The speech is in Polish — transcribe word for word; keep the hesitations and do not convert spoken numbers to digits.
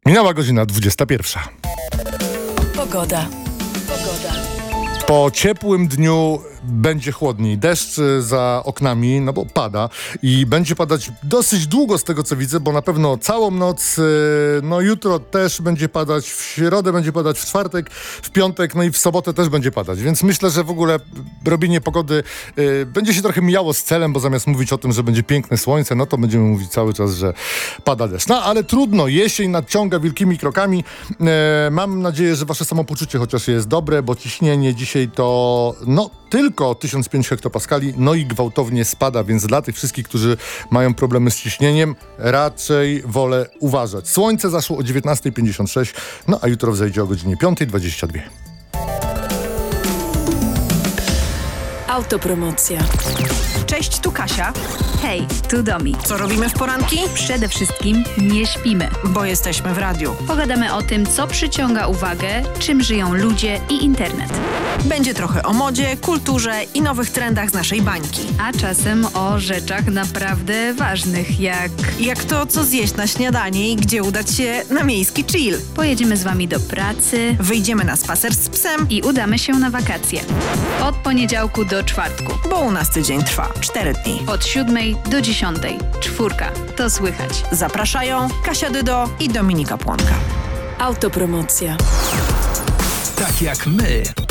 Minęła godzina dwudziesta pierwsza. Pogoda. Pogoda. Po ciepłym dniu będzie chłodniej. Deszcz za oknami, no bo pada i będzie padać dosyć długo z tego co widzę, bo na pewno całą noc, no jutro też będzie padać, w środę będzie padać, w czwartek, w piątek, no i w sobotę też będzie padać, więc myślę, że w ogóle robienie pogody y, będzie się trochę mijało z celem, bo zamiast mówić o tym, że będzie piękne słońce, no to będziemy mówić cały czas, że pada deszcz. No ale trudno, jesień nadciąga wielkimi krokami. E, mam nadzieję, że wasze samopoczucie chociaż jest dobre, bo ciśnienie dzisiaj to no tylko tysiąc pięć hektopaskali, no i gwałtownie spada, więc dla tych wszystkich, którzy mają problemy z ciśnieniem, raczej wolę uważać. Słońce zaszło o dziewiętnasta pięćdziesiąt sześć, no a jutro wzejdzie o godzinie piąta dwadzieścia dwa. Autopromocja. Cześć, tu Kasia. Hej, tu Domi. Co robimy w poranki? Przede wszystkim nie śpimy. Bo jesteśmy w radiu. Pogadamy o tym, co przyciąga uwagę, czym żyją ludzie i internet. Będzie trochę o modzie, kulturze i nowych trendach z naszej bańki. A czasem o rzeczach naprawdę ważnych, jak... Jak to, co zjeść na śniadanie i gdzie udać się na miejski chill. Pojedziemy z wami do pracy. Wyjdziemy na spacer z psem. I udamy się na wakacje. Od poniedziałku do czwartku. Bo u nas tydzień trwa cztery dni. Od siódmej do dziesiątej. Czwórka. To słychać. Zapraszają Kasia Dydo i Dominika Płonka. Autopromocja. Tak jak my.